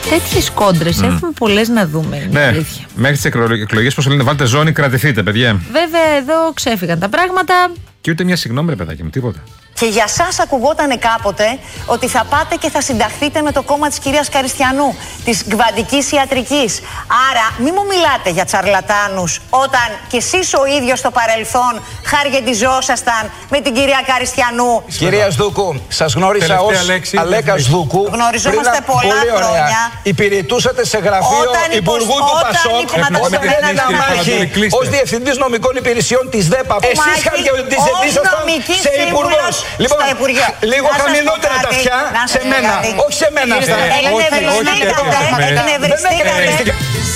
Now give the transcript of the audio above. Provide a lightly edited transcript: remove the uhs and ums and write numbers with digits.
τέτοιες κόντρες έχουμε πολλές να δούμε. Ναι, μέχρι τις εκλογές, πώς λένε, βάλτε ζώνη, κρατηθείτε, παιδιά. Βέβαια, εδώ ξέφυγαν τα πράγματα. Και ούτε μια συγγνώμη, ρε παιδάκι μου, τίποτα. Και για σας ακουγότανε κάποτε ότι θα πάτε και θα συνταχθείτε με το κόμμα της κυρίας Καριστιανού, της κβαντικής ιατρικής. Άρα μην μου μιλάτε για τσαρλατάνους όταν κι εσείς ο ίδιος στο παρελθόν χαργεντιζόσασταν με την κυρία Καριστιανού. Κυρία Σδούκου, σας γνώρισα ως Αλέκα Σδούκου. Γνωριζόμαστε πολλά χρόνια. Υπηρετούσατε σε γραφείο Υπουργού του Πασόκ ένα μάχη ως Διευθυντής Νομικών Υπηρεσιών της ΔΕΠΑ. Εσείς χαργεντιζόσασταν σε υπουργός. Λοιπόν, λίγο χαμηλότερα τα αυτιά σε μένα, όχι σε μένα. Δεν εκνευριστήκατε.